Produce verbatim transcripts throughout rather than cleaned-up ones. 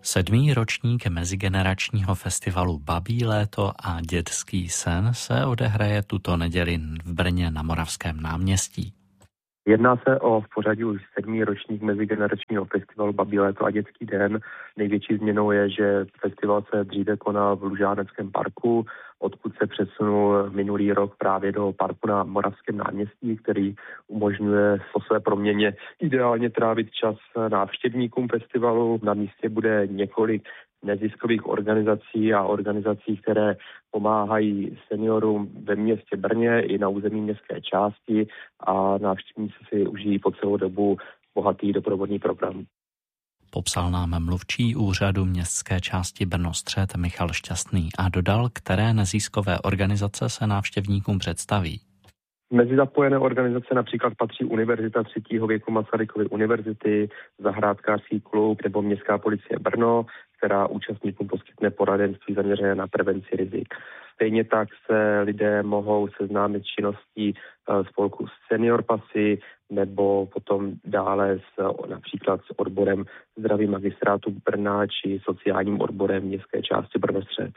Sedmý ročník mezigeneračního festivalu Babí léto a dětský sen se odehraje tuto neděli v Brně na Moravském náměstí. Jedná se o v pořadí už sedmý ročník mezigeneračního festivalu Babí léto a dětský den. Největší změnou je, že festival se dříve konal v Lužáneckém parku, odkud se přesunul minulý rok právě do parku na Moravském náměstí, který umožňuje po své proměně ideálně trávit čas návštěvníkům festivalu. Na místě bude několik neziskových organizací a organizací, které pomáhají seniorům ve městě Brně i na území městské části a návštěvníci si užijí po celou dobu bohatý doprovodný program. Popsal nám mluvčí úřadu městské části Brno-Střed Michal Šťastný a dodal, které neziskové organizace se návštěvníkům představí. Mezi zapojené organizace například patří Univerzita třetího věku Masarykovy univerzity, Zahrádkářský klub nebo Městská policie Brno, která účastníkům poskytne poradenství zaměřené na prevenci rizik. Stejně tak se lidé mohou seznámit s činností spolku Senior Pasy nebo potom dále s, například s odborem zdraví magistrátu Brna či sociálním odborem městské části Brno-Střed.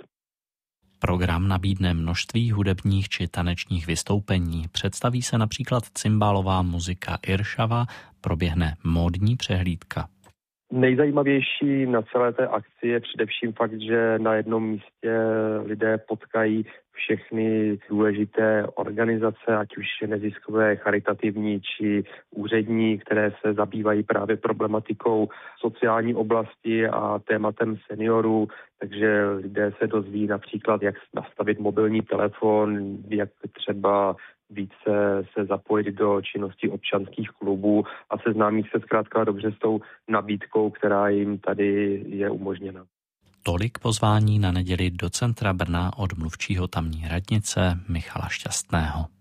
Program nabídne množství hudebních či tanečních vystoupení. Představí se například cymbálová muzika Iršava, proběhne módní přehlídka. Nejzajímavější na celé té akci je především fakt, že na jednom místě lidé potkají všechny důležité organizace, ať už neziskové, charitativní či úřední, které se zabývají právě problematikou sociální oblasti a tématem seniorů. Takže lidé se dozví například, jak nastavit mobilní telefon, jak třeba více se zapojit do činnosti občanských klubů a seznámí se zkrátka dobře s tou nabídkou, která jim tady je umožněna. Tolik pozvání na neděli do centra Brna od mluvčího tamní radnice Michala Šťastného.